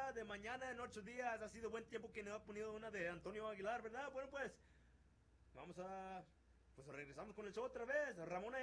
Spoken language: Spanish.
una de mañana en 8 días. Ha sido buen tiempo que no ha ponido una de Antonio Aguilar, ¿verdad? Bueno, pues vamos a... Pues regresamos con el show otra vez. Ramón